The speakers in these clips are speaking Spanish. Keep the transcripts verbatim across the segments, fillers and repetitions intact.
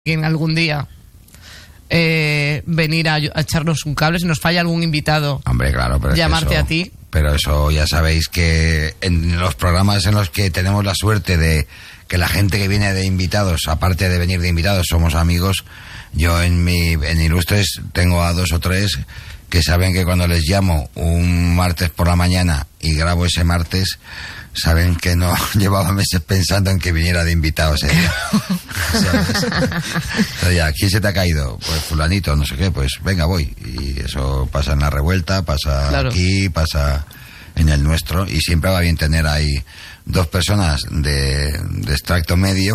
en algún día eh, venir a, a echarnos un cable si nos falla algún invitado. Hombre, claro, pero llamarte eso, a ti. Pero eso ya sabéis que en los programas en los que tenemos la suerte de que la gente que viene de invitados, aparte de venir de invitados, somos amigos. Yo en mi en Ilustres tengo a dos o tres que saben que cuando les llamo un martes por la mañana y grabo ese martes, saben que no llevaba meses pensando en que viniera de invitado ese día. O sea, ya, ¿quién se te ha caído? Pues fulanito, no sé qué, pues venga, voy. Y eso pasa en La Revuelta, pasa claro. aquí, pasa en el nuestro, y siempre va bien tener ahí dos personas de, de extracto medio.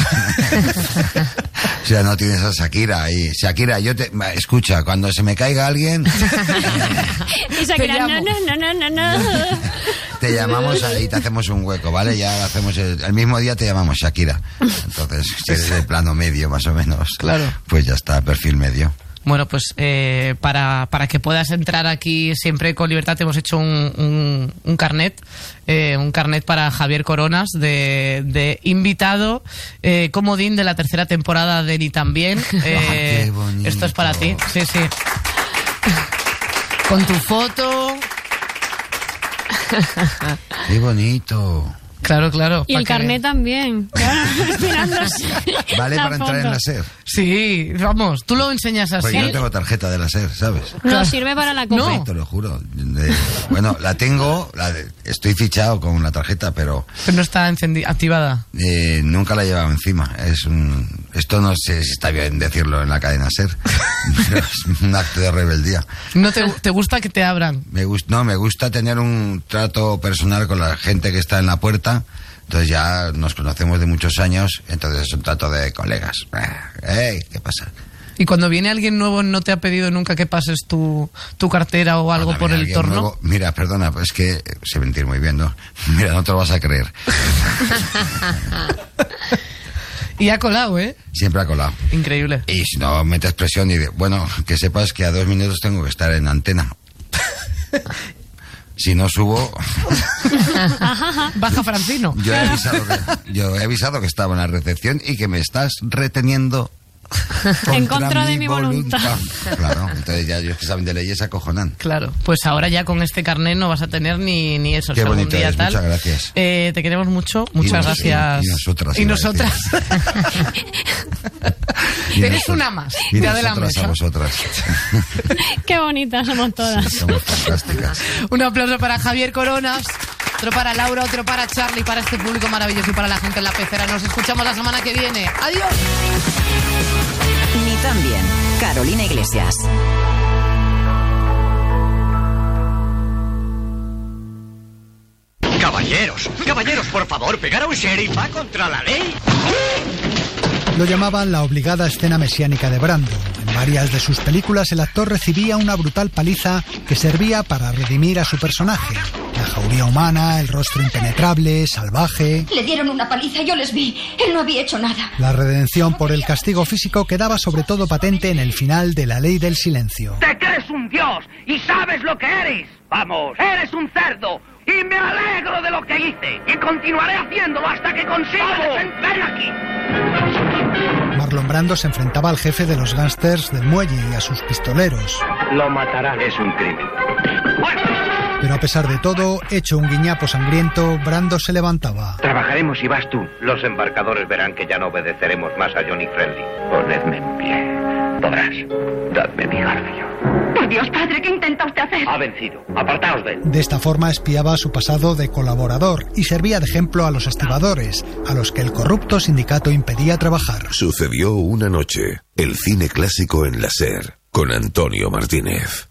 O sea, no tienes a Shakira ahí. Shakira, yo te... Escucha, cuando se me caiga alguien... Y Shakira, no, no, no, no, no. Te llamamos y te hacemos un hueco, ¿vale? Ya hacemos el, el mismo día te llamamos Shakira. Entonces, si eres de plano medio, más o menos, claro, pues ya está, perfil medio. Bueno, pues eh, para, para que puedas entrar aquí siempre con libertad, te hemos hecho un, un, un carnet, eh, un carnet para Javier Coronas de, de invitado, eh, comodín de la tercera temporada de Ni También. Eh, ¡Qué bonito! Esto es para ti, sí, sí. Con tu foto. ¡Qué bonito! Claro, claro. Y el carnet también. ¿Vale para entrar en la SER? Sí, vamos, tú lo enseñas así. Porque yo no tengo tarjeta de la SER, ¿sabes? No, claro. Sirve para la copa. No. Te lo juro. De, bueno, la tengo, la de, estoy fichado con la tarjeta, pero... Pero no está encendida, activada. Eh, nunca la he llevado encima. Es un, esto no sé si está bien decirlo en la cadena SER. Es un acto de rebeldía. ¿No te, te gusta que te abran? Me gusta, no, me gusta tener un trato personal con la gente que está en la puerta. Entonces ya nos conocemos de muchos años, entonces es un trato de colegas. Hey, ¿qué pasa? ¿Y cuando viene alguien nuevo no te ha pedido nunca que pases tu, tu cartera o algo por el torno? Nuevo, mira, perdona, es que sé mentir muy bien, ¿no? Mira, no te lo vas a creer. Y ha colado, ¿eh? Siempre ha colado. Increíble. Y si no metes presión y de, bueno, que sepas que a dos minutos tengo que estar en antena. Si no subo... Baja Francino. Yo he, avisado que, yo he avisado que estaba en la recepción y que me estás reteniendo en contra mi de mi voluntad. voluntad. Claro, entonces ya ellos que saben de leyes acojonan. Claro, pues ahora ya con este carnet no vas a tener ni, ni eso. Qué si bonito día es, tal. muchas gracias. Eh, te queremos mucho, muchas y nos, gracias. Y, y nosotras. Y nosotras. Y Eres nosotras, una más. Y ya de la nosotras mesa. a vosotras. Qué bonitas somos todas. Sí, somos fantásticas. Un aplauso para Javier Coronas, otro para Laura, otro para Charlie, para este público maravilloso y para la gente en la pecera. Nos escuchamos la semana que viene. ¡Adiós! Ni También, Carolina Iglesias. Caballeros, caballeros, por favor, pegar a un sheriff va contra la ley. Lo llamaban la obligada escena mesiánica de Brando. En varias de sus películas el actor recibía una brutal paliza que servía para redimir a su personaje. La jauría humana, el rostro impenetrable, salvaje... Le dieron una paliza, yo les vi. Él no había hecho nada. La redención por el castigo físico quedaba sobre todo patente en el final de La Ley del Silencio. ¡Te crees un dios y sabes lo que eres! ¡Vamos, eres un cerdo! ¡Y me alegro de lo que hice! ¡Y continuaré haciéndolo hasta que consiga defender aquí! Marlon Brando se enfrentaba al jefe de los gángsters del muelle y a sus pistoleros. Lo matarán, es un crimen. Pero a pesar de todo, hecho un guiñapo sangriento, Brando se levantaba. Trabajaremos y vas tú. Los embarcadores verán que ya no obedeceremos más a Johnny Friendly. Ponedme en pie. Podrás. Dadme mi garfio. Por Dios, padre, ¿qué intenta usted hacer? Ha vencido. Apartaos de él. De esta forma espiaba su pasado de colaborador y servía de ejemplo a los estibadores, a los que el corrupto sindicato impedía trabajar. Sucedió una noche. El cine clásico en la SER, con Antonio Martínez.